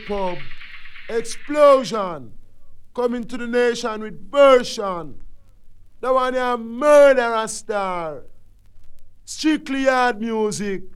pub. Explosion. Coming to the nation with version. The one here murderer star. Strictly yard music.